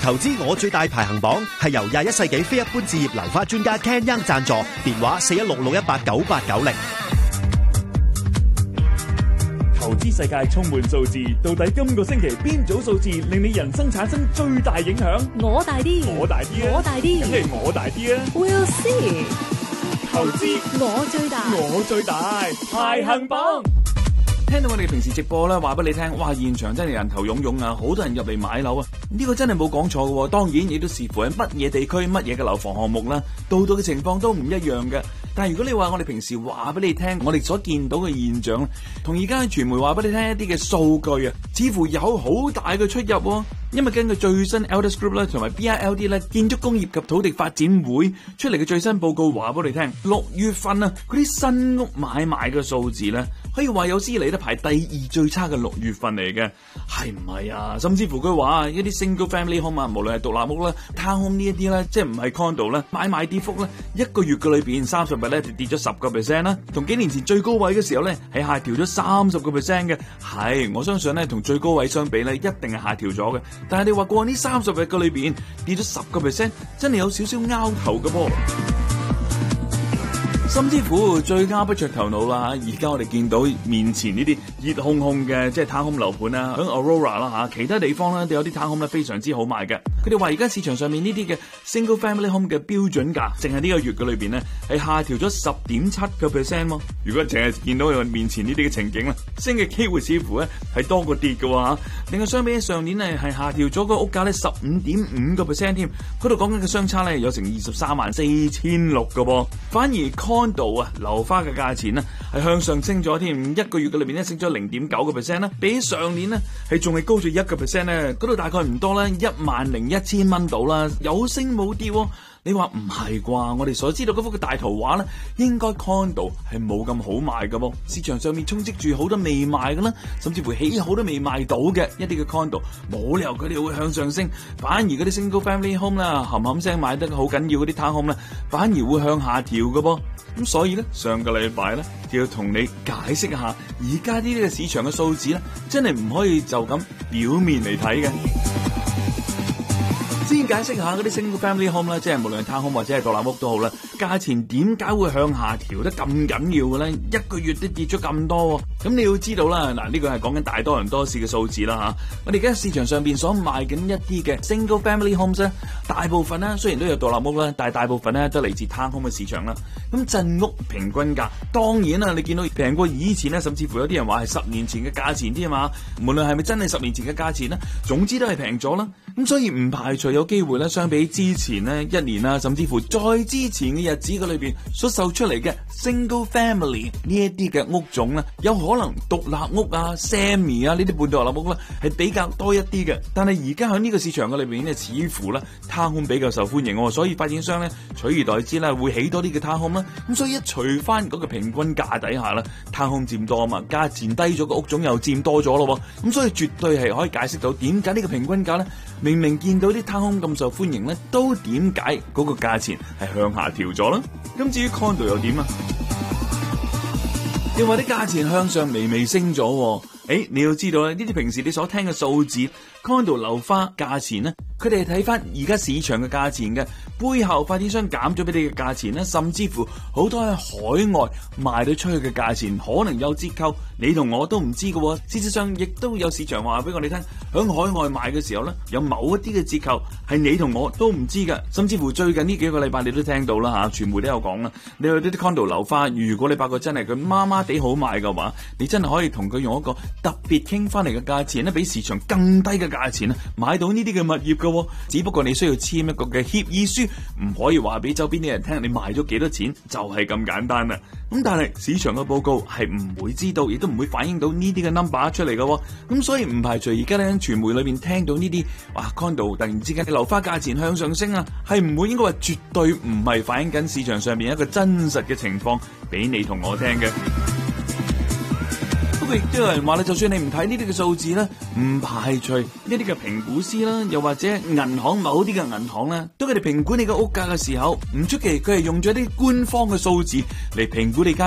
投資我最大排行榜係由21世紀非一般置業樓花專家 Ken Young 贊助，電話4166189890。 投資世界充滿數字，到底今個星期邊組數字令你人生產生最大影響？ 我大啲， 我大啲啊！ 我大啲， 梗係我大啲啊 ！We'll see。 投資我最大， 我最大排行榜。 聽到我哋平時直播咧，話俾你聽，哇！現場真係人頭湧湧啊，好多人入嚟買樓啊！呢個真係冇講錯嘅，當然亦都視乎喺乜嘢地區、乜嘢嘅樓房項目啦，度嘅情況都唔一樣嘅。但係如果你話我哋平時話俾你聽，我哋所見到嘅現象，同而家傳媒話俾你聽一啲嘅數據啊，似乎有好大嘅出入。因為根據最新 Elders Group 咧同埋 BILD 咧建築工業及土地發展會出嚟嘅最新報告，話俾你聽，6月份啊嗰啲新屋買賣嘅數字咧，可以話有史以嚟都排第2最差嘅6月份嚟嘅，係唔係啊？甚至乎佢話一啲 single family home 啊，無論係獨立屋啦、townhome 呢一啲咧，即係唔係 condo 咧，買賣跌幅咧，1個月嘅裏邊30日咧就跌咗10%啦，同幾年前最高位嘅時候咧係下調咗30%嘅，係我相信咧同最高位相比咧一定係下調咗嘅。但係你話過呢30日嘅裏邊跌咗10%，真係有少少拗頭嘅噃。甚至乎最加不着頭腦啦，而家我哋見到面前呢啲熱烘烘嘅即係 townhome 樓盤啦，響 Aurora 啦嚇，其他地方咧都有啲 townhome 咧非常之好賣嘅。佢哋話而家市場上面呢啲嘅 single family home 嘅標準價，淨係呢個月嘅裏邊咧係下調咗10.7%喎。如果淨係見到佢面前呢啲嘅情景咧，升嘅機會似乎咧係多過跌嘅喎。另外相比起上年咧係下調咗個屋價咧15.5%添，嗰度講緊嘅相差咧有成234600嘅噃，反而condo 啊，樓花嘅價錢呢係向上升咗添，1個月嘅裏邊咧升咗0.9%啦，比起上年呢係仲係高咗1%咧，嗰度大概唔多啦，11000蚊到啦，有升冇跌喎。你話唔係啩？我哋所知道嗰幅嘅大圖畫咧，應該 condo 係冇咁好賣嘅噃，市場上面充斥住好多未賣嘅啦，甚至乎起好多未賣到嘅一啲嘅 condo， 冇理由佢哋會向上升，反而嗰啲 single family home 啦，冚冚聲買得好緊要嗰啲 townhome 啦，反而會向下調嘅噃。咁所以咧，上個禮拜咧就要同你解釋一下，而家呢啲嘅市場嘅數字咧，真係唔可以就咁表面嚟睇嘅。先解釋下嗰啲 single family home 啦，即係無論係 townhome 或者係獨立屋都好啦，價錢點解會向下調得咁緊要嘅咧？1個月都跌咗咁多，咁你要知道啦，嗱呢個係講緊大多倫多市嘅數字啦嚇。我哋而家市場上邊所賣緊一啲嘅 single family homes 咧，大部分咧雖然都有獨立屋啦，但係大部分咧都嚟自 townhome 嘅市場啦。咁鎮屋平均價當然啦，你見到平過以前咧，甚至乎有啲人話係10年前嘅價錢添嘛。無論係咪真係10年前嘅價錢咧，總之都係平咗啦。咁所以唔排除有機會咧，相比之前咧1年啊，甚至乎再之前嘅日子嘅裏邊所售出嚟嘅 single family 呢一啲嘅屋種咧，有可能獨立屋啊、semi 啊呢啲半獨立屋咧係比較多一啲嘅。但係而家喺呢個市場嘅裏邊咧，似乎咧 townhome 比較受歡迎，所以發展商咧取而代之咧會起多啲嘅 townhome 啦。咁所以一除翻嗰個平均價底下啦 ，townhome 佔多啊嘛，價錢低咗個屋種又佔多咗咯。咁所以絕對係可以解釋到點解呢個平均價咧，明明見到啲 townhome 咁受歡迎咧，都點解嗰個價錢係向下調咗啦？咁至於 condo 又點啊？又話啲價錢向上微微升咗。你要知道咧，呢啲平時你所聽嘅數字 condo 樓花價錢咧，佢哋係睇翻而家市場嘅價錢嘅，背後發展商減咗俾你嘅價錢咧，甚至乎好多喺海外賣到出去嘅價錢可能有折扣，你同我都唔知嘅。事實上亦都有市場話俾我哋聽，響海外賣嘅時候咧，有某一啲嘅折扣係你同我都唔知嘅，甚至乎最近呢幾個禮拜你都聽到啦嚇，傳媒都有講啦。你去呢啲 condo 樓花，如果你發覺真係佢麻麻地好賣嘅話，你真係可以同佢用一個特別傾翻嚟嘅價錢咧，比市場更低嘅價錢咧，買到呢啲嘅物業嘅。只不過你需要簽一個嘅協議書，唔可以話俾周邊啲人聽你賣咗幾多錢，就係咁簡單啦。咁但係市場嘅報告係唔會知道，亦都唔會反映到呢啲嘅 number 出嚟嘅。咁所以唔排除而家咧喺傳媒裏邊聽到呢啲哇 condo 突然之間嘅樓花價錢向上升啊，係唔會應該話絕對唔係反映緊市場上面一個真實嘅情況俾你同我聽嘅。亦都有人話咧，就算你唔睇呢啲嘅數字咧，唔排除一啲嘅評估師啦，又或者銀行某啲嘅銀行咧，當佢哋評估你嘅屋價嘅時候，唔出奇佢係用咗啲官方嘅數字嚟評估你間